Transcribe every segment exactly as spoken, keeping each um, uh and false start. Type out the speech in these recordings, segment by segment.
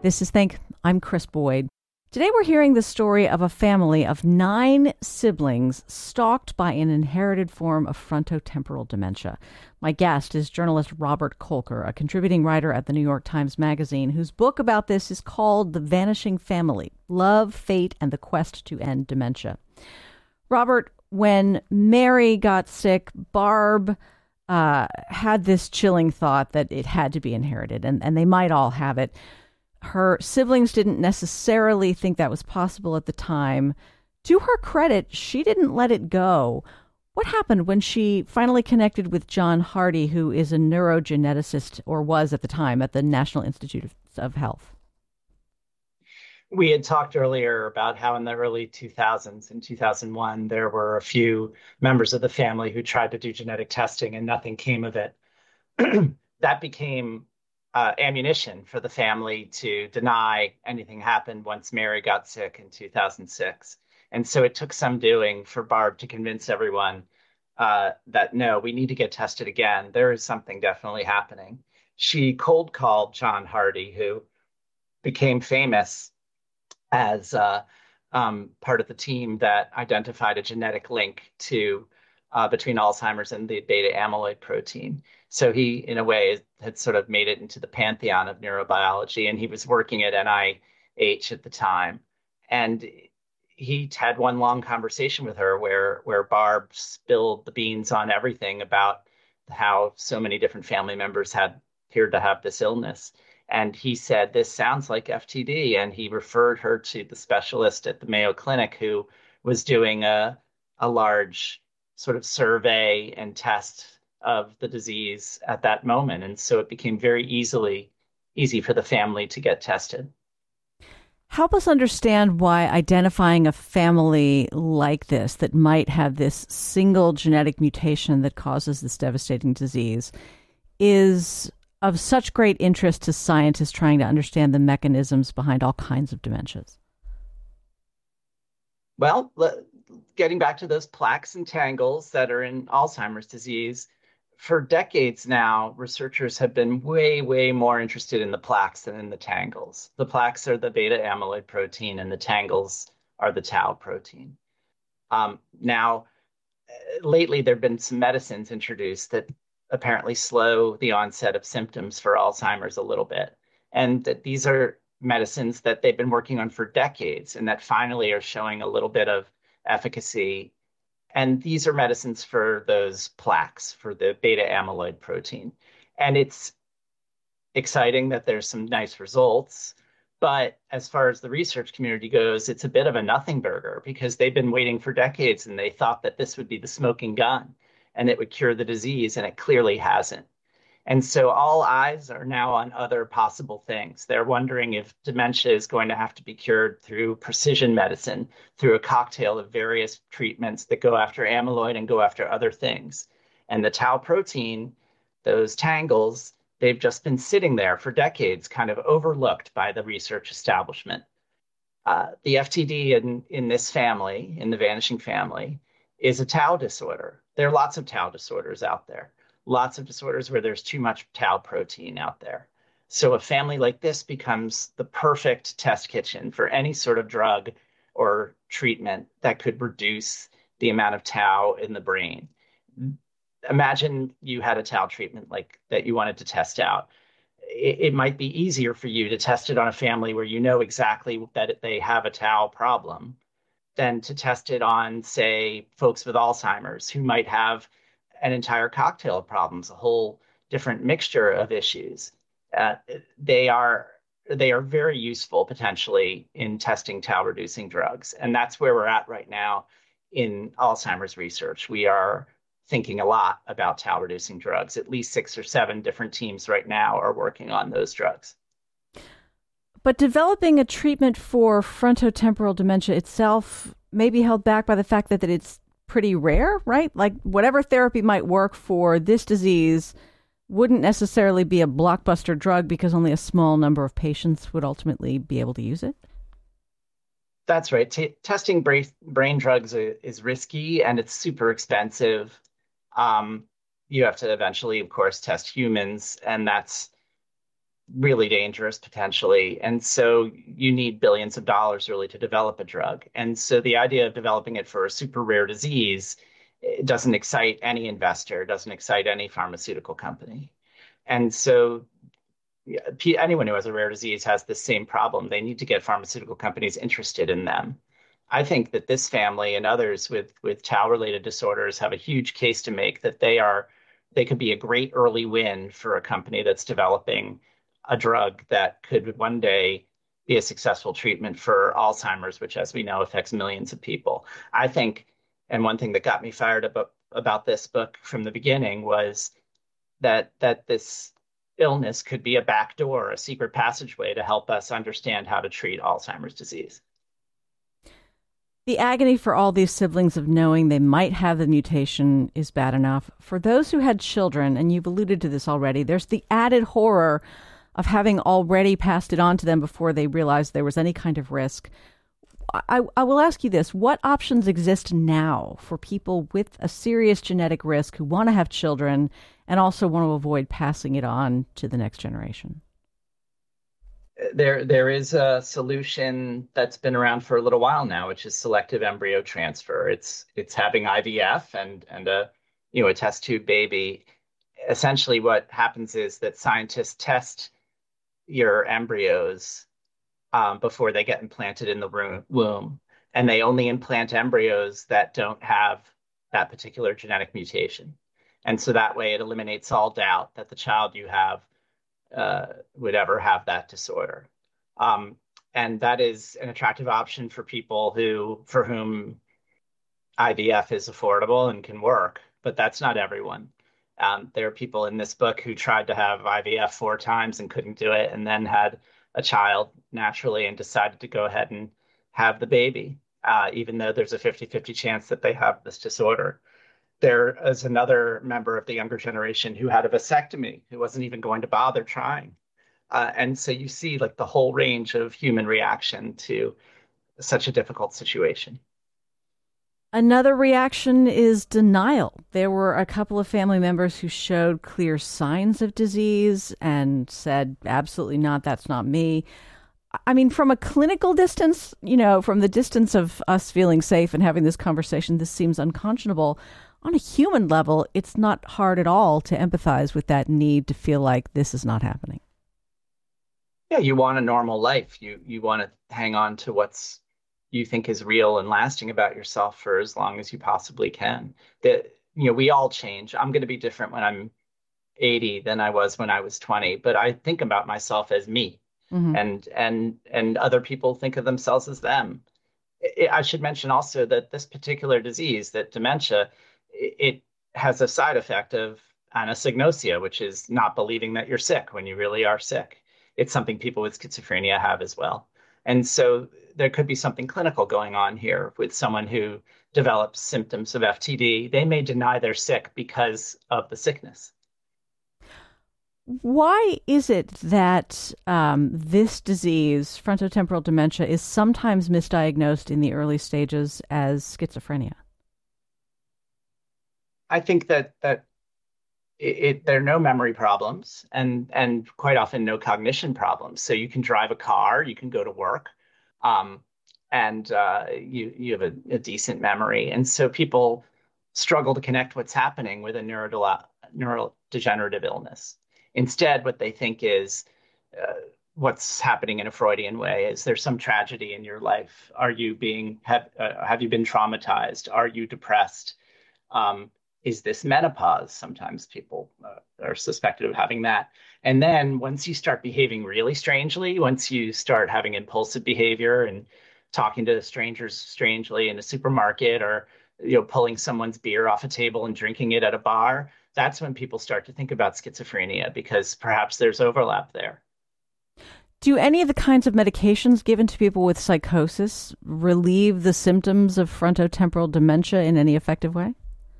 This is Think. I'm Chris Boyd. Today we're hearing the story of a family of nine siblings stalked by an inherited form of frontotemporal dementia. My guest is journalist Robert Kolker, a contributing writer at the New York Times Magazine, whose book about this is called The Vanishing Family: Love, Fate, and the Quest to End Dementia. Robert, when Mary got sick, Barb uh, had this chilling thought that it had to be inherited, and, and they might all have it. Her siblings didn't necessarily think that was possible at the time. To her credit, she didn't let it go. What happened when she finally connected with John Hardy, who is a neurogeneticist, or was at the time, at the National Institute of, of Health? We had talked earlier about how in the early two thousands, in two thousand one, there were a few members of the family who tried to do genetic testing and nothing came of it. That became Uh, ammunition for the family to deny anything happened once Mary got sick in two thousand six. And so it took some doing for Barb to convince everyone uh, that, no, we need to get tested again. There is something definitely happening. She cold called John Hardy, who became famous as uh, um, part of the team that identified a genetic link to uh, between Alzheimer's and the beta amyloid protein. So he, in a way, had sort of made it into the pantheon of neurobiology, and he was working at N I H at the time. And he had one long conversation with her where, where Barb spilled the beans on everything about how so many different family members had appeared to have this illness. And he said, this sounds like F T D. And he referred her to the specialist at the Mayo Clinic who was doing a, a large sort of survey and test of the disease at that moment. And so it became very easily easy for the family to get tested. Help us understand why identifying a family like this that might have this single genetic mutation that causes this devastating disease is of such great interest to scientists trying to understand the mechanisms behind all kinds of dementias. Well, getting back to those plaques and tangles that are in Alzheimer's disease, for decades now, researchers have been way, way more interested in the plaques than in the tangles. The plaques are the beta amyloid protein and the tangles are the tau protein. Um, now, lately, there have been some medicines introduced that apparently slow the onset of symptoms for Alzheimer's a little bit. And that these are medicines that they've been working on for decades and that finally are showing a little bit of efficacy. And these are medicines for those plaques, for the beta amyloid protein. And it's exciting that there's some nice results. But as far as the research community goes, it's a bit of a nothing burger because they've been waiting for decades and they thought that this would be the smoking gun and it would cure the disease, and it clearly hasn't. And so all eyes are now on other possible things. They're wondering if dementia is going to have to be cured through precision medicine, through a cocktail of various treatments that go after amyloid and go after other things. And the tau protein, those tangles, they've just been sitting there for decades, kind of overlooked by the research establishment. Uh, the F T D in, in this family, in the vanishing family, is a tau disorder. There are lots of tau disorders out there. Lots of disorders where there's too much tau protein out there. So a family like this becomes the perfect test kitchen for any sort of drug or treatment that could reduce the amount of tau in the brain. Imagine you had a tau treatment like that you wanted to test out. It, it might be easier for you to test it on a family where you know exactly that they have a tau problem than to test it on, say, folks with Alzheimer's who might have an entire cocktail of problems, a whole different mixture of issues. Uh, they are they are very useful potentially in testing tau-reducing drugs. And that's where we're at right now in Alzheimer's research. We are thinking a lot about tau-reducing drugs. At least six or seven different teams right now are working on those drugs. But developing a treatment for frontotemporal dementia itself may be held back by the fact that, that it's pretty rare, right? Like whatever therapy might work for this disease wouldn't necessarily be a blockbuster drug because only a small number of patients would ultimately be able to use it. That's right. T- testing brain, brain drugs is risky and it's super expensive. Um, you have to eventually, of course, test humans, and that's really dangerous potentially. And so you need billions of dollars really to develop a drug. And so the idea of developing it for a super rare disease it doesn't excite any investor, doesn't excite any pharmaceutical company. And so yeah, anyone who has a rare disease has the same problem. They need to get pharmaceutical companies interested in them. I think that this family and others with with tau-related disorders have a huge case to make that they are they could be a great early win for a company that's developing a drug that could one day be a successful treatment for Alzheimer's, which, as we know, affects millions of people. I think, and one thing that got me fired up about this book from the beginning was that that this illness could be a backdoor, a secret passageway to help us understand how to treat Alzheimer's disease. The agony for all these siblings of knowing they might have the mutation is bad enough. For those who had children, and you've alluded to this already, there's the added horror of having already passed it on to them before they realized there was any kind of risk. I, I will ask you this. What options exist now for people with a serious genetic risk who want to have children and also want to avoid passing it on to the next generation? There, there is a solution that's been around for a little while now, which is selective embryo transfer. It's it's having I V F and and a you know a test tube baby. Essentially, what happens is that scientists test your embryos um, before they get implanted in the room, womb, and they only implant embryos that don't have that particular genetic mutation. And so that way, it eliminates all doubt that the child you have uh, would ever have that disorder. Um, and that is an attractive option for people who, for whom I V F is affordable and can work, but that's not everyone. Um, there are people in this book who tried to have I V F four times and couldn't do it, and then had a child naturally and decided to go ahead and have the baby, uh, even though there's a fifty-fifty chance that they have this disorder. There is another member of the younger generation who had a vasectomy, who wasn't even going to bother trying. Uh, and so you see like the whole range of human reaction to such a difficult situation. Another reaction is denial. There were a couple of family members who showed clear signs of disease and said, absolutely not, that's not me. I mean, from a clinical distance, you know, from the distance of us feeling safe and having this conversation, this seems unconscionable. On a human level, it's not hard at all to empathize with that need to feel like this is not happening. Yeah, you want a normal life. You you want to hang on to what's you think is real and lasting about yourself for as long as you possibly can. That you know, we all change. I'm going to be different when I'm eighty than I was when I was twenty, but I think about myself as me, mm-hmm. and and and other people think of themselves as them. It, I should mention also that this particular disease, that dementia, it, it has a side effect of anosognosia, which is not believing that you're sick when you really are sick. It's something people with schizophrenia have as well. And so there could be something clinical going on here with someone who develops symptoms of F T D. They may deny they're sick because of the sickness. Why is it that um, this disease, frontotemporal dementia, is sometimes misdiagnosed in the early stages as schizophrenia? I think that that it, it there are no memory problems and and quite often no cognition problems. So you can drive a car, you can go to work, um, and uh, you you have a, a decent memory. And so people struggle to connect what's happening with a neurode- neurodegenerative illness. Instead, what they think is uh, what's happening in a Freudian way is there's some tragedy in your life. Are you being have uh, have you been traumatized? Are you depressed? Um, is this menopause? Sometimes people uh, are suspected of having that. And then once you start behaving really strangely, once you start having impulsive behavior and talking to strangers strangely in a supermarket, or you know pulling someone's beer off a table and drinking it at a bar, that's when people start to think about schizophrenia, because perhaps there's overlap there. Do any of the kinds of medications given to people with psychosis relieve the symptoms of frontotemporal dementia in any effective way?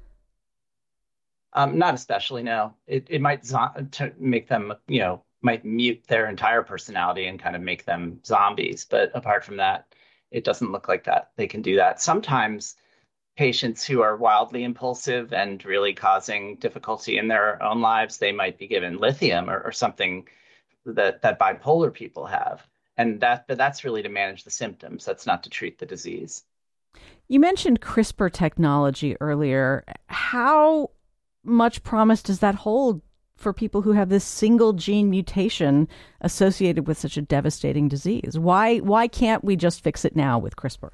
Um, not especially, no. It it might zo- to make them, you know, might mute their entire personality and kind of make them zombies. But apart from that, it doesn't look like that they can do that. Sometimes patients who are wildly impulsive and really causing difficulty in their own lives, they might be given lithium or, or something that that bipolar people have. And that but that's really to manage the symptoms. That's not to treat the disease. You mentioned CRISPR technology earlier. How much promise does that hold for people who have this single gene mutation associated with such a devastating disease? Why why can't we just fix it now with CRISPR?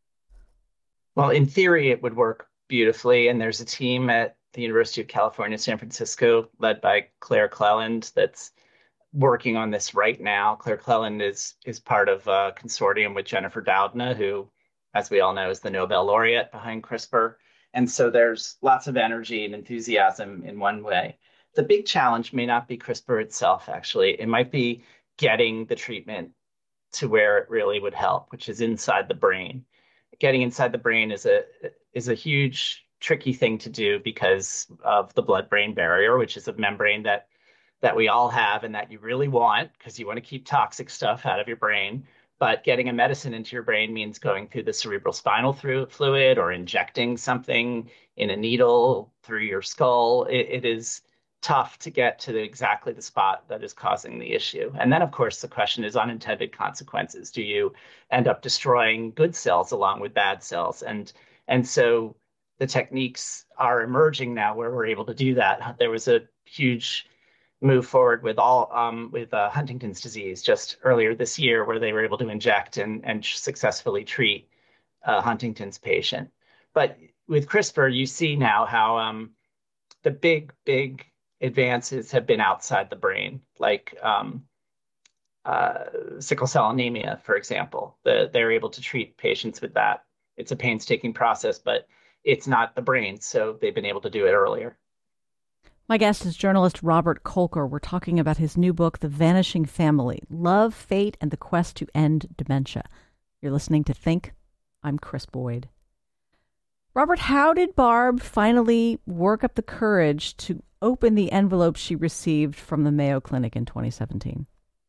Well, in theory, it would work beautifully. And there's a team at the University of California, San Francisco, led by Claire Cleland, that's working on this right now. Claire Cleland is is part of a consortium with Jennifer Doudna, who, as we all know, is the Nobel laureate behind CRISPR. And so there's lots of energy and enthusiasm in one way. The big challenge may not be CRISPR itself, actually. It might be getting the treatment to where it really would help, which is inside the brain. Getting inside the brain is a is a huge tricky thing to do because of the blood-brain barrier, which is a membrane that that we all have and that you really want because you want to keep toxic stuff out of your brain. But getting a medicine into your brain means going through the cerebral spinal fluid or injecting something in a needle through your skull. It, it is tough to get to the, exactly the spot that is causing the issue. And then, of course, the question is unintended consequences. Do you end up destroying good cells along with bad cells? And and so the techniques are emerging now where we're able to do that. There was a huge move forward with all um, with uh, Huntington's disease just earlier this year, where they were able to inject and and successfully treat a Huntington's patient. But with CRISPR, you see now how um, the big big advances have been outside the brain, like um, uh, sickle cell anemia, for example. The, they're able to treat patients with that. It's a painstaking process, but it's not the brain, so they've been able to do it earlier. My guest is journalist Robert Kolker. We're talking about his new book, The Vanishing Family: Love, Fate, and the Quest to End Dementia. You're listening to Think. I'm Kris Boyd. Robert, how did Barb finally work up the courage to open the envelope she received from the Mayo Clinic in twenty seventeen?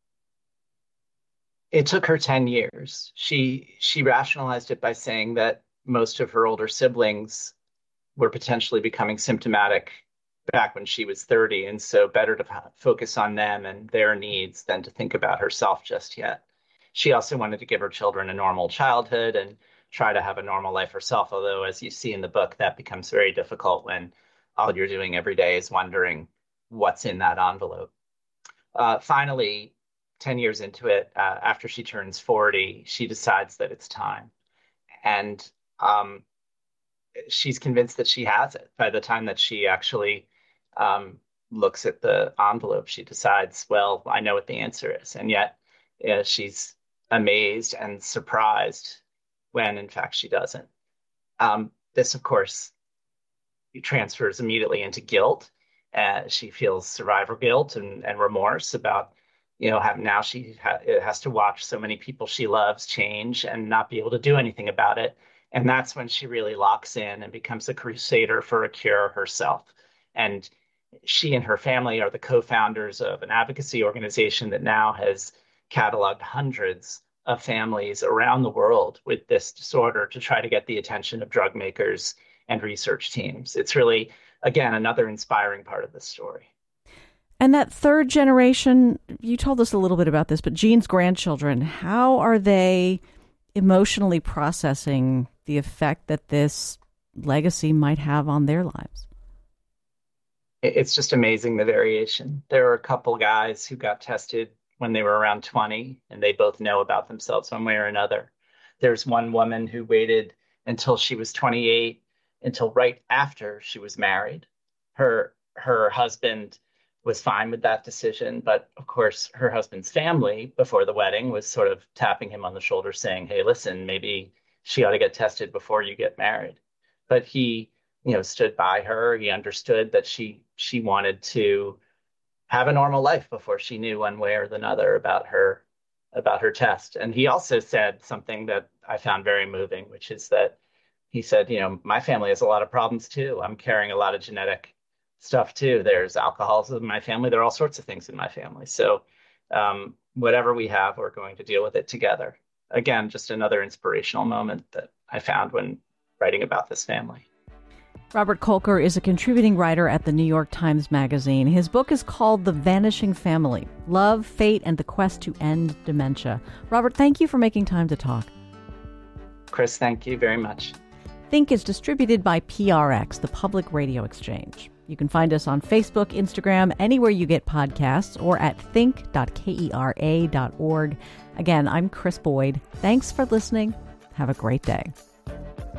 It took her ten years. She she rationalized it by saying that most of her older siblings were potentially becoming symptomatic back when she was thirty, and so better to focus on them and their needs than to think about herself just yet. She also wanted to give her children a normal childhood and try to have a normal life herself, although, as you see in the book, that becomes very difficult when all you're doing every day is wondering what's in that envelope. Uh, finally, ten years into it, uh, after she turns forty, she decides that it's time. And um, she's convinced that she has it. By the time that she actually um, looks at the envelope, she decides, well, I know what the answer is. And yet uh, she's amazed and surprised when, in fact, she doesn't. Um, this, of course, transfers immediately into guilt. Uh, she feels survivor guilt and, and remorse about, you know, have, now she ha- has to watch so many people she loves change and not be able to do anything about it. And that's when she really locks in and becomes a crusader for a cure herself. And she and her family are the co-founders of an advocacy organization that now has cataloged hundreds of families around the world with this disorder to try to get the attention of drug makers and research teams. It's really, again, another inspiring part of this story. And that third generation, you told us a little bit about this, but Jean's grandchildren, how are they emotionally processing the effect that this legacy might have on their lives? It's just amazing, the variation. There are a couple guys who got tested when they were around twenty, and they both know about themselves one way or another. There's one woman who waited until she was twenty-eight, until right after she was married. Her her husband was fine with that decision, but of course, her husband's family before the wedding was sort of tapping him on the shoulder saying, hey, listen, maybe she ought to get tested before you get married. But he, you know, stood by her. He understood that she she wanted to have a normal life before she knew one way or another about her about her test. And he also said something that I found very moving, which is that he said, you know, my family has a lot of problems too. I'm carrying a lot of genetic stuff too. There's alcoholism in my family. There are all sorts of things in my family. So um, whatever we have, we're going to deal with it together. Again, just another inspirational moment that I found when writing about this family. Robert Kolker is a contributing writer at the New York Times Magazine. His book is called The Vanishing Family: Love, Fate, and the Quest to End Dementia. Robert, thank you for making time to talk. Chris, thank you very much. Think is distributed by P R X, the Public Radio Exchange. You can find us on Facebook, Instagram, anywhere you get podcasts, or at think dot kera dot org. Again, I'm Chris Boyd. Thanks for listening. Have a great day.